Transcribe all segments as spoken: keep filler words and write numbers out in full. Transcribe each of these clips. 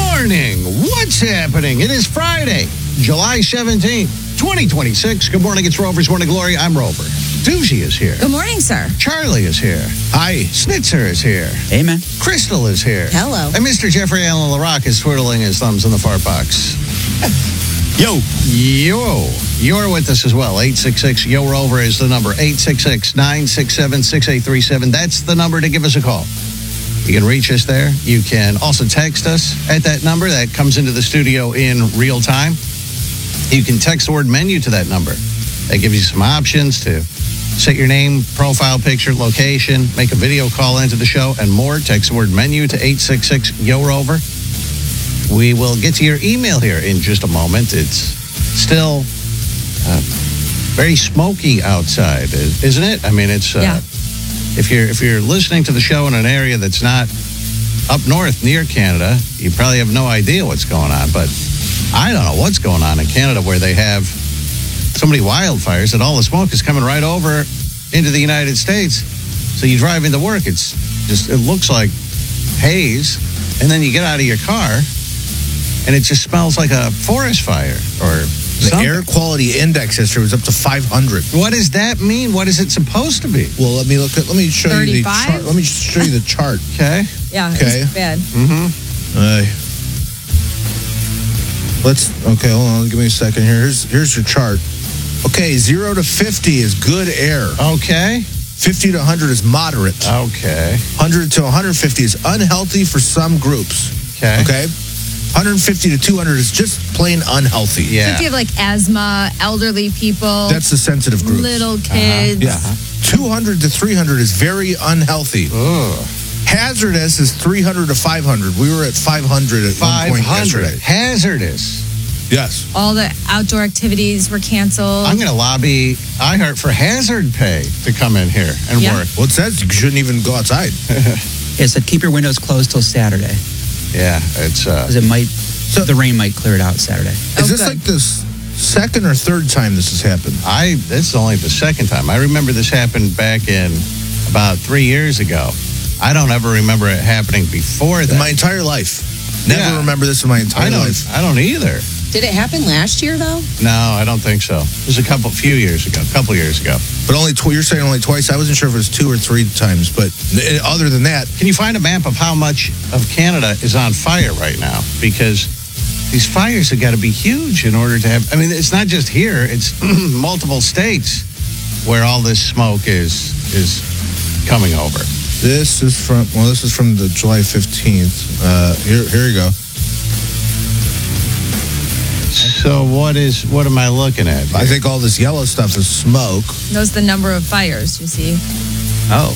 morning. What's happening? It is Friday, July seventeenth, twenty twenty-six. Good morning. It's Rover's Morning Glory. I'm Rover. Doozy is here. Good morning, sir. Charlie is here. Hi. Snitzer is here. Amen. Crystal is here. Hello. And Mister Jeffrey Allen LaRock is twirling his thumbs in the fart box. Yo. Yo. You're with us as well. eight six six, Y O Rover is the number. eight six six, nine six seven, six eight three seven. That's the number to give us a call. You can reach us there. You can also text us at that number. That comes into the studio in real time. You can text the word menu to that number. That gives you some options to set your name, profile picture, location, make a video call into the show, and more. Text the word menu to eight six six, Y O Rover. We will get to your email here in just a moment. It's still uh, very smoky outside, isn't it? I mean, it's... Uh, yeah. If you're if you're listening to the show in an area that's not up north near Canada, you probably have no idea what's going on. But I don't know what's going on in Canada where they have so many wildfires that all the smoke is coming right over into the United States. So you drive into work, it's just it looks like haze, and then you get out of your car, and it just smells like a forest fire or The something. air quality index yesterday was up to five hundred. What does that mean? What is it supposed to be? Well, let me look at. Let me show you the thirty-five? chart. Let me show you the chart. Okay. Yeah, Okay. it's bad. Mm-hmm. Uh, let's. Okay, hold on. Give me a second here. Here's here's your chart. Okay, zero to fifty is good air. Okay. Fifty to hundred is moderate. Okay. Hundred to one hundred fifty is unhealthy for some groups. Okay. Okay. one hundred fifty to two hundred is just plain unhealthy. Yeah. If you have like asthma, elderly people, That's the sensitive group. little kids. Yeah. two hundred to three hundred is very unhealthy. Ugh. Hazardous is three hundred to five hundred. We were at five hundred at one point yesterday. Hazardous. Yes. All the outdoor activities were canceled. I'm going to lobby iHeart for hazard pay to come in here and Yeah. work. Well, it says you shouldn't even go outside. It said keep your windows closed till Saturday Yeah, it's uh, because it might the rain might clear it out Saturday. Oh, Is this good. like this second or third time this has happened? I. This is only the second time. I remember this happened back in about three years ago. I don't ever remember it happening before that. In my entire life. Never Yeah. remember this in my entire I don't. life. I don't either. Did it happen last year, though? No, I don't think so. It was a couple, few years ago. A couple years ago. But only tw- you're saying only twice. I wasn't sure if it was two or three times. But uh, other than that, Can you find a map of how much of Canada is on fire right now? Because these fires have got to be huge in order to have. I mean, it's not just here; it's multiple states where all this smoke is is coming over. this is from well, this is from the July fifteenth. Uh, here, here you go. So what is what am I looking at? I think all this yellow stuff is smoke. Those the number of fires, you see. Oh,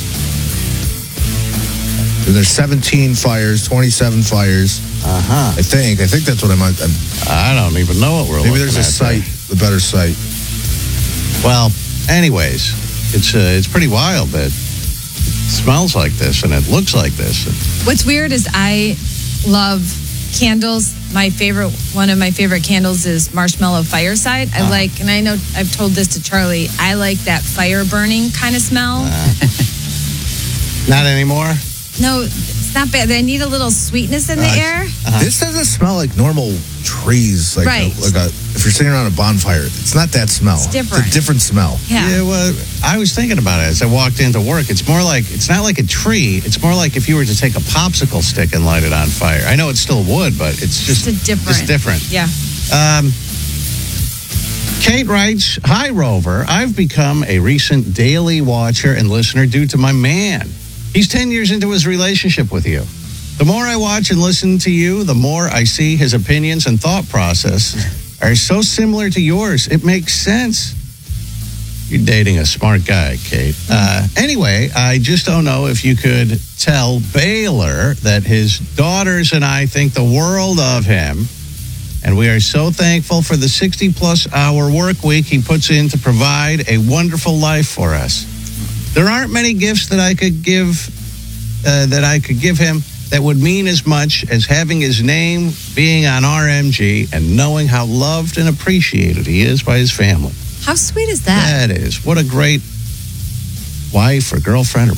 And there's seventeen fires, twenty-seven fires. Uh huh. I think. I think that's what I'm. I'm I don't even know what we're maybe looking there's a at. site, a better site. there. Well, anyways, it's uh, it's pretty wild that it smells like this and it looks like this. What's weird is I love candles. My favorite, one of my favorite candles is Marshmallow Fireside. I Uh-huh. like, and I know I've told this to Charlie, I like that fire burning kind of smell. Not anymore. No, it's not bad. They need a little sweetness in the Uh, air. This doesn't smell like normal trees. Like Right. a, like a if you're sitting around a bonfire, it's not that smell. It's different. It's a different smell. Yeah. Yeah, well, I was thinking about it as I walked into work. It's more like, it's not like a tree. It's more like if you were to take a popsicle stick and light it on fire. I know it's still wood, but it's just, It's a different. just different. Yeah. Um, Kate writes, Hi, Rover. I've become a recent daily watcher and listener due to my man. He's ten years into his relationship with you. The more I watch and listen to you, the more I see his opinions and thought process are so similar to yours. It makes sense. You're dating a smart guy, Kate. Uh, anyway, I just don't know if you could tell Baylor that his daughters and I think the world of him, and we are so thankful for the sixty-plus hour work week he puts in to provide a wonderful life for us. There aren't many gifts that I could give, uh, that I could give him that would mean as much as having his name being on R M G and knowing how loved and appreciated he is by his family. How sweet is that? That is. What a great wife or girlfriend or